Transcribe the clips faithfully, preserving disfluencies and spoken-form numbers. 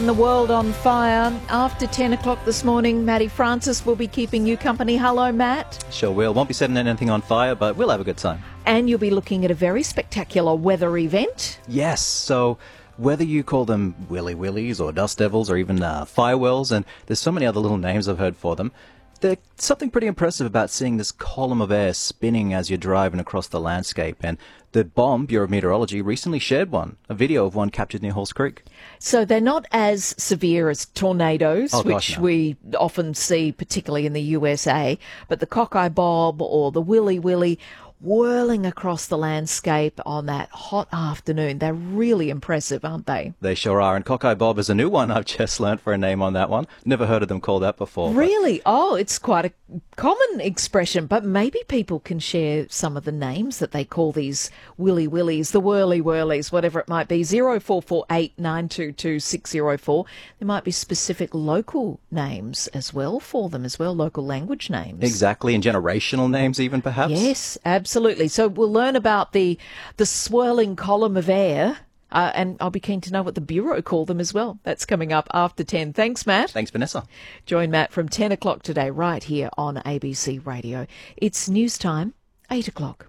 The world on fire. After ten o'clock this morning, Matty Francis will be keeping you company. Hello, Matt. Sure will. Won't be setting anything on fire, but we'll have a good time. And you'll be looking at a very spectacular weather event. Yes, so whether you call them Willy Willies or Dust Devils or even uh, Firewells, and there's so many other little names I've heard for them, there's something pretty impressive about seeing this column of air spinning as you're driving across the landscape. And the B O M, Bureau of Meteorology, recently shared one, a video of one captured near Halls Creek. So they're not as severe as tornadoes, oh, which gosh, no. we often see, particularly in the U S A, but the Cockeye Bob or the Willy Willy whirling across the landscape on that hot afternoon. They're really impressive, aren't they? They sure are. And Cockeye Bob is a new one. I've just learnt for a name on that one. Never heard of them called that before. Really? But... Oh, it's quite a common expression, but maybe people can share some of the names that they call these Willy Willies, the Whirly Whirlies, whatever it might be. zero four four eight nine two two six zero four. There might be specific local names as well for them as well, local language names. Exactly, and generational names even perhaps. Yes, absolutely. Absolutely. So we'll learn about the the swirling column of air, uh, and I'll be keen to know what the Bureau call them as well. That's coming up after ten. Thanks, Matt. Thanks, Vanessa. Join Matt from ten o'clock today right here on A B C Radio. It's news time, eight o'clock.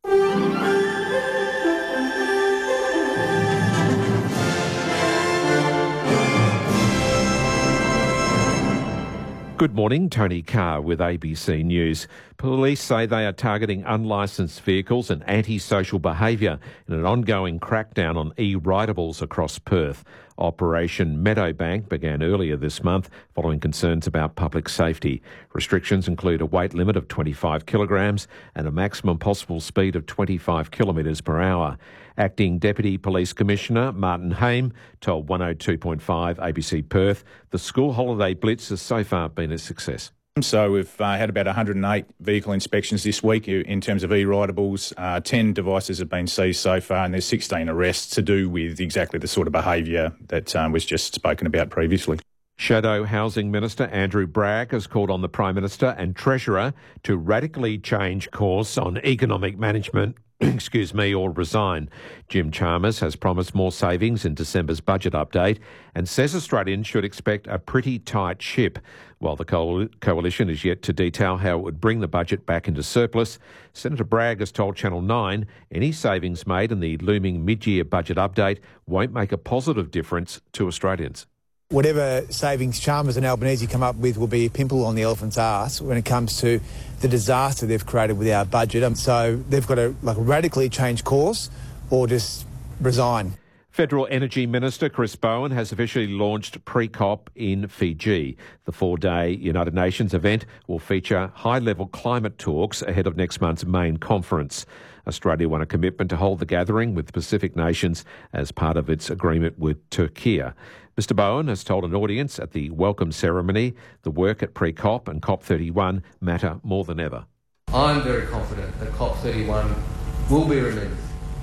Good morning, Tony Carr with A B C News. Police say they are targeting unlicensed vehicles and antisocial behaviour in an ongoing crackdown on e-ridables across Perth. Operation Meadowbank began earlier this month following concerns about public safety. Restrictions include a weight limit of twenty-five kilograms and a maximum possible speed of twenty-five kilometres per hour. Acting Deputy Police Commissioner Martin Haim told one oh two point five A B C Perth the school holiday blitz has so far been a success. So we've uh, had about one hundred eight vehicle inspections this week in terms of e-ridables. Uh, ten devices have been seized so far, and there's sixteen arrests to do with exactly the sort of behaviour that um, was just spoken about previously. Shadow Housing Minister Andrew Bragg has called on the Prime Minister and Treasurer to radically change course on economic management, excuse me, or resign. Jim Chalmers has promised more savings in December's budget update and says Australians should expect a pretty tight ship. While the co- coalition is yet to detail how it would bring the budget back into surplus, Senator Bragg has told Channel nine any savings made in the looming mid-year budget update won't make a positive difference to Australians. Whatever savings Chalmers and Albanese come up with will be a pimple on the elephant's arse when it comes to the disaster they've created with our budget. Um, so they've got to like radically change course or just resign. Federal Energy Minister Chris Bowen has officially launched pre-COP in Fiji. The four-day United Nations event will feature high-level climate talks ahead of next month's main conference. Australia won a commitment to hold the gathering with Pacific nations as part of its agreement with Turkey. Mister Bowen has told an audience at the welcome ceremony the work at pre-COP and COP thirty-one matter more than ever. I'm very confident that COP thirty-one will be remembered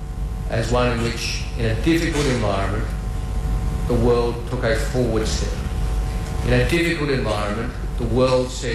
as one in which, in a difficult environment, the world took a forward step. In a difficult environment, the world said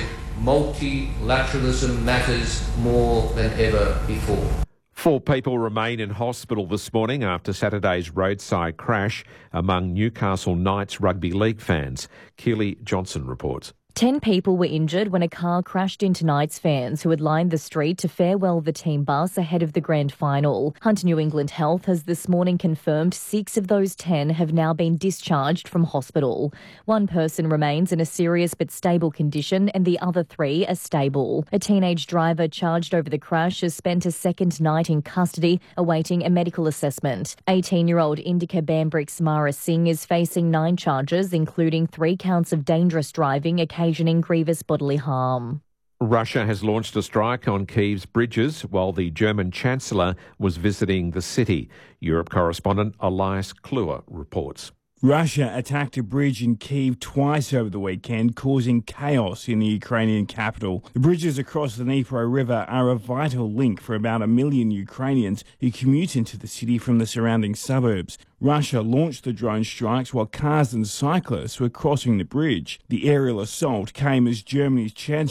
multilateralism matters more than ever before. Four people remain in hospital this morning after Saturday's roadside crash among Newcastle Knights rugby league fans. Keely Johnson reports. Ten people were injured when a car crashed into Knights fans who had lined the street to farewell the team bus ahead of the grand final. Hunter New England Health has this morning confirmed six of those ten have now been discharged from hospital. One person remains in a serious but stable condition and the other three are stable. A teenage driver charged over the crash has spent a second night in custody awaiting a medical assessment. eighteen-year-old Indika Bambrick Samara Singh is facing nine charges, including three counts of dangerous driving, occasioning grievous bodily harm. Russia has launched a strike on Kyiv's bridges while the German Chancellor was visiting the city. Europe correspondent Elias Kluwer reports. Russia attacked a bridge in Kyiv twice over the weekend, causing chaos in the Ukrainian capital. The bridges across the Dnipro River are a vital link for about a million Ukrainians who commute into the city from the surrounding suburbs. Russia launched the drone strikes while cars and cyclists were crossing the bridge. The aerial assault came as Germany's Chancellor